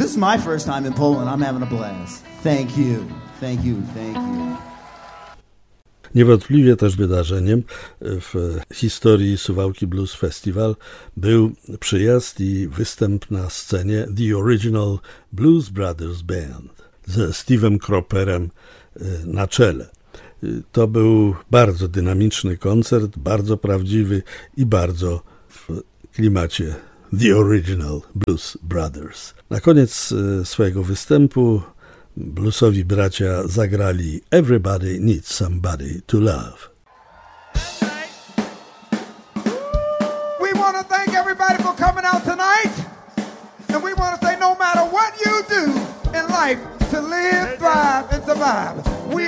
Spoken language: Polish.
this is my first time in Poland. I'm having a blast. Thank you. Thank you. Thank you. Niewątpliwie też wydarzeniem w historii Suwałki Blues Festival był przyjazd i występ na scenie The Original Blues Brothers Band ze Steve'em Cropperem na czele. To był bardzo dynamiczny koncert, bardzo prawdziwy i bardzo w klimacie The Original Blues Brothers. Na koniec swojego występu bluesowi bracia zagrali Everybody Needs Somebody to Love. We want to thank everybody for coming out tonight. And we want to say no matter what you do in life, to live, thrive, and survive. We